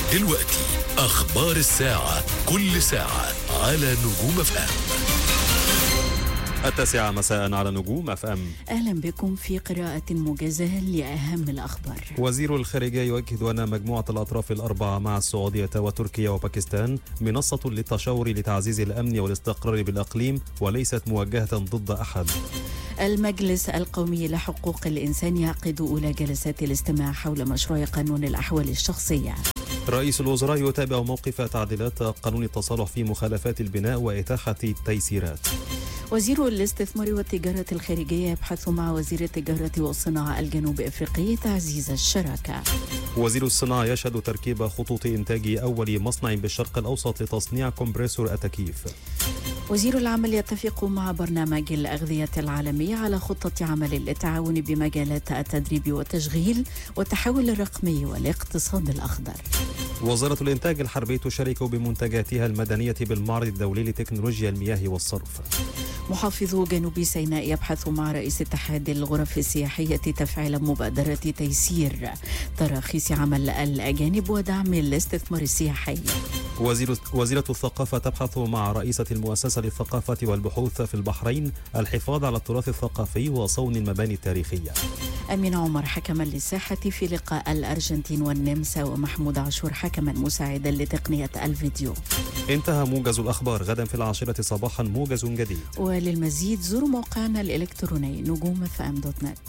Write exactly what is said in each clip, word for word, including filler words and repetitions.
دلوقتي أخبار الساعة، كل ساعة على نجوم اف ام. التاسعة مساء على نجوم اف ام. أهلا بكم في قراءة موجزة لأهم الأخبار. وزير الخارجية يؤكد أن مجموعة الأطراف الأربعة مع السعودية وتركيا وباكستان منصة للتشاور لتعزيز الأمن والاستقرار بالأقليم وليست موجهة ضد أحد. المجلس القومي لحقوق الإنسان يعقد أولى جلسات الاستماع حول مشروع قانون الأحوال الشخصية. رئيس الوزراء يتابع موقف تعديلات قانون التصالح في مخالفات البناء وإتاحة التيسيرات. وزير الاستثمار والتجارة الخارجية يبحث مع وزير التجارة والصناعة الجنوب إفريقي تعزيز الشراكة. وزير الصناعة يشهد تركيب خطوط إنتاج أول مصنع بالشرق الأوسط لتصنيع كومبريسور التكييف. وزير العمل يتفق مع برنامج الأغذية العالمي على خطة عمل للتعاون بمجالات التدريب والتشغيل والتحول الرقمي والاقتصاد الأخضر. وزارة الإنتاج الحربي تشارك بمنتجاتها المدنية بالمعرض الدولي لتكنولوجيا المياه والصرف. محافظ جنوب سيناء يبحث مع رئيس اتحاد الغرف السياحية تفعيل مبادرة تيسير تراخيص عمل الأجانب ودعم الاستثمار السياحي. وزيرة الثقافة تبحث مع رئيسة المؤسسة للثقافة والبحوث في البحرين الحفاظ على التراث الثقافي وصون المباني التاريخية. أمين عمر حكما للساحة في لقاء الأرجنتين والنمسا، ومحمود عاشور حكما مساعدا لتقنية الفيديو. انتهى موجز الأخبار. غدا في العاشرة صباحا موجز جديد. وللمزيد زوروا موقعنا الإلكتروني نجوم اف ام دوت نت.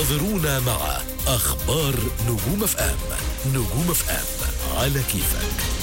انتظرونا مع أخبار نجوم اف ام. نجوم اف ام على كيفك.